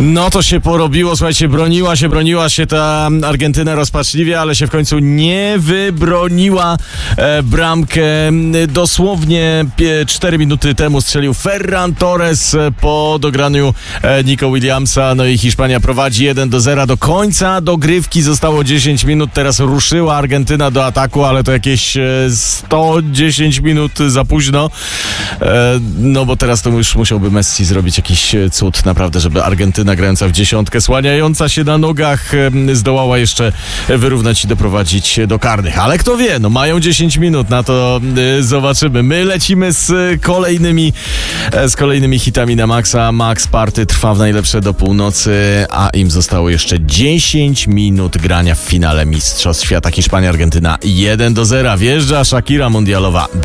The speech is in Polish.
No to się porobiło, słuchajcie, broniła się ta Argentyna rozpaczliwie, ale się w końcu nie wybroniła. Bramkę dosłownie 4 minuty temu strzelił Ferran Torres po dograniu Nico Williamsa. No i Hiszpania prowadzi 1-0 do końca dogrywki. Zostało 10 minut, teraz ruszyła Argentyna do ataku, ale to jakieś 110 minut za późno. No bo teraz to już musiałby Messi zrobić jakiś cud, naprawdę, żeby Argentyna grająca w dziesiątkę, słaniająca się na nogach, zdołała jeszcze wyrównać i doprowadzić do karnych. Ale kto wie, no mają 10 minut, na to zobaczymy. My lecimy z kolejnymi hitami na maksa. Max Party trwa w najlepsze do północy, a im zostało jeszcze 10 minut grania w finale Mistrzostw Świata. Hiszpania-Argentyna 1-0. Wjeżdża Shakira mundialowa.